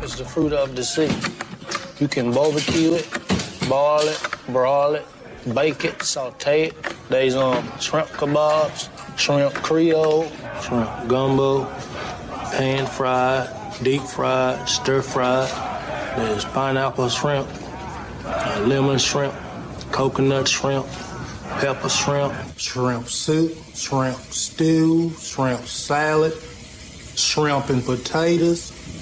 It's the fruit of the sea. You can barbecue it, boil it, broil it, bake it, saute it. There's shrimp kebabs, shrimp creole, shrimp gumbo, pan fried, deep fried, stir fried. There's pineapple shrimp, lemon shrimp, coconut shrimp, pepper shrimp, shrimp soup, shrimp stew, shrimp salad, shrimp and potatoes,